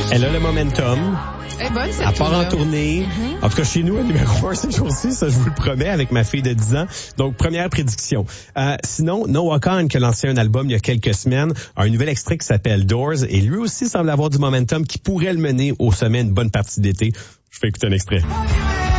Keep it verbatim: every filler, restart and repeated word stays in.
Elle a le momentum. Elle est bonne, cette Elle part en tune-là. tournée. Mm-hmm. En tout cas, chez nous, à numéro un ces jours-ci, ça je vous le promets, avec ma fille de dix ans. Donc, première prédiction. Euh, sinon, Noah Kahan, qui a lancé un album il y a quelques semaines, a un nouvel extrait qui s'appelle Doors, et lui aussi semble avoir du momentum qui pourrait le mener au sommet une bonne partie d'été. Je fais écouter un extrait.